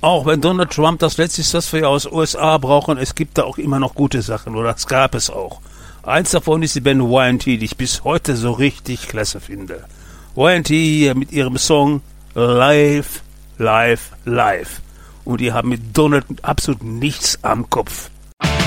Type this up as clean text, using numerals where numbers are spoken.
Auch wenn Donald Trump das Letzte ist, was wir aus USA brauchen, es gibt da auch immer noch gute Sachen, oder das gab es auch. Eins davon ist die Band Y&T, die ich bis heute so richtig klasse finde. Y&T hier mit ihrem Song Live, Live, Live. Und die haben mit Donald absolut nichts am Kopf.